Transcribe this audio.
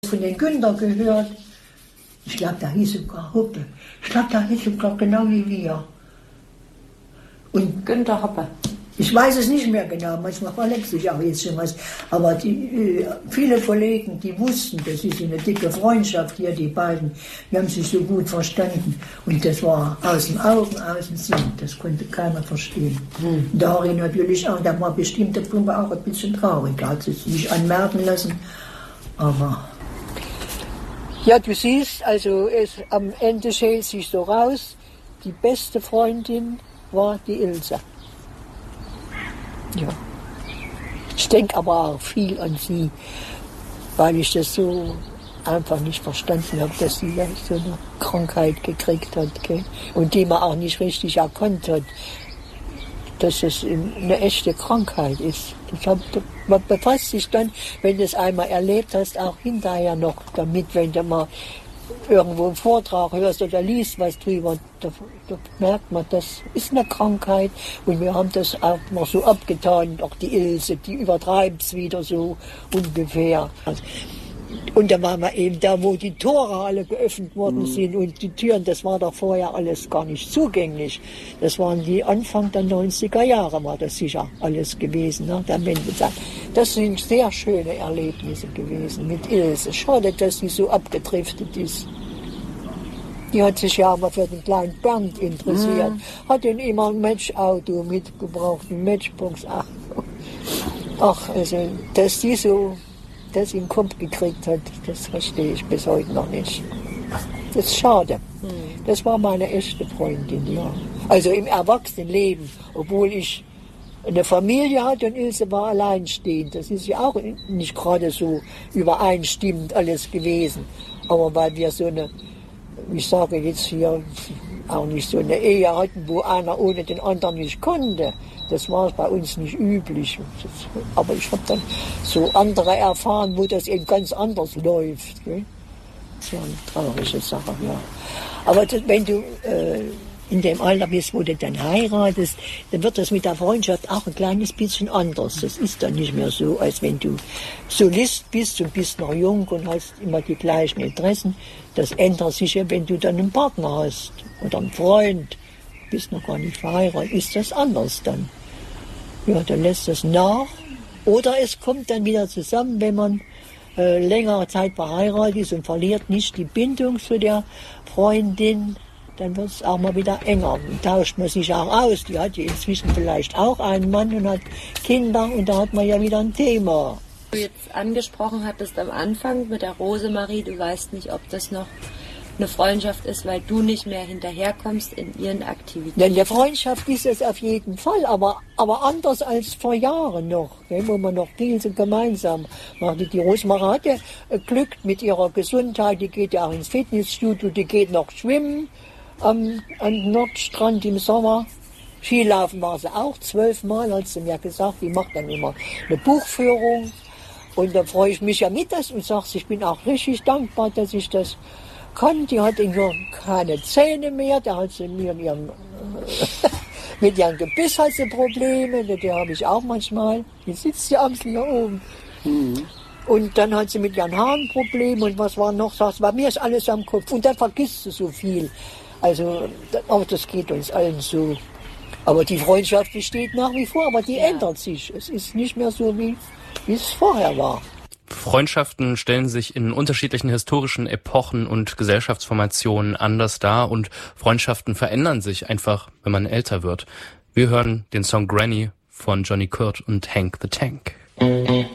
Von den Günther gehört. Ich glaube, der hieß sogar Hoppe. Ich glaube, der hieß sogar genau wie wir. Und Günther Hoppe. Ich weiß es nicht mehr genau, manchmal verwechsel ich auch jetzt schon was. Aber viele Kollegen, die wussten, das ist eine dicke Freundschaft hier, die beiden. Die haben sich so gut verstanden. Und das war aus den Augen, aus dem Sinn. Das konnte keiner verstehen. Darin natürlich auch, da war bestimmt der Pumpe auch ein bisschen traurig. Er hat es nicht anmerken lassen. Aber ja, du siehst, also am Ende schält sich so raus, die beste Freundin war die Ilse. Ja. Ich denke aber auch viel an sie, weil ich das so einfach nicht verstanden habe, dass sie ja so eine Krankheit gekriegt hat, gell? Und die man auch nicht richtig erkannt hat, dass es eine echte Krankheit ist. Man befasst sich dann, wenn du es einmal erlebt hast, auch hinterher noch damit, wenn du mal irgendwo einen Vortrag hörst oder liest was drüber, da merkt man, das ist eine Krankheit. Und wir haben das auch mal so abgetan, auch die Ilse, die übertreibt es wieder so ungefähr. Und da waren wir eben da, wo die Tore alle geöffnet worden sind und die Türen, das war doch vorher alles gar nicht zugänglich. Das waren die Anfang der 90er Jahre, war das sicher alles gewesen. Ne? Das sind sehr schöne Erlebnisse gewesen mit Ilse. Schade, dass sie so abgedriftet ist. Die hat sich ja aber für den kleinen Bernd interessiert. Hat ihn immer ein Matchauto mitgebracht, ein Matchbox. Ach, also, dass die so das in den Kopf gekriegt hat, das verstehe ich bis heute noch nicht. Das ist schade. Das war meine echte Freundin, ja. Also im Erwachsenenleben, obwohl ich eine Familie hatte und Ilse war alleinstehend. Das ist ja auch nicht gerade so übereinstimmend alles gewesen. Aber weil wir so eine, ich sage jetzt hier, auch nicht so eine Ehe hatten, wo einer ohne den anderen nicht konnte. Das war bei uns nicht üblich. Aber ich habe dann so andere erfahren, wo das eben ganz anders läuft. Gell? Das war eine traurige Sache, ja. Aber das, wenn du in dem Alter bist, wo du dann heiratest, dann wird das mit der Freundschaft auch ein kleines bisschen anders. Das ist dann nicht mehr so, als wenn du Solist bist und bist noch jung und hast immer die gleichen Interessen. Das ändert sich ja, wenn du dann einen Partner hast oder einen Freund, bist noch gar nicht verheiratet, ist das anders dann. Ja, dann lässt das nach. Oder es kommt dann wieder zusammen, wenn man längere Zeit verheiratet ist und verliert nicht die Bindung zu der Freundin, dann wird es auch mal wieder enger. Dann tauscht man sich auch aus. Die hat ja inzwischen vielleicht auch einen Mann und hat Kinder und da hat man ja wieder ein Thema. Du jetzt angesprochen hattest am Anfang mit der Rosemarie, du weißt nicht, ob das noch eine Freundschaft ist, weil du nicht mehr hinterherkommst in ihren Aktivitäten. Denn eine Freundschaft ist es auf jeden Fall, aber anders als vor Jahren noch, wo man noch viel so gemeinsam machte. Die Rosemarie hat ja Glück mit ihrer Gesundheit, die geht ja auch ins Fitnessstudio, die geht noch schwimmen am Nordstrand im Sommer. Skilaufen war sie auch 12 Mal, hat sie mir gesagt, die macht dann immer eine Buchführung. Und da freue ich mich ja mit das und sage, ich bin auch richtig dankbar, dass ich das kann. Die hat keine Zähne mehr, da hat sie mir mit ihrem Gebiss hat sie Probleme, die habe ich auch manchmal. Die sitzt ja abends hier oben. Und dann hat sie mit ihren Haaren Probleme und was war noch, sagst, bei mir ist alles am Kopf. Und dann vergisst sie so viel. Also, auch das geht uns allen so. Aber die Freundschaft besteht nach wie vor, aber die ändert sich. Es ist nicht mehr so, wie es vorher war. Freundschaften stellen sich in unterschiedlichen historischen Epochen und Gesellschaftsformationen anders dar und Freundschaften verändern sich einfach, wenn man älter wird. Wir hören den Song Granny von Johnny Kurt und Hank the Tank.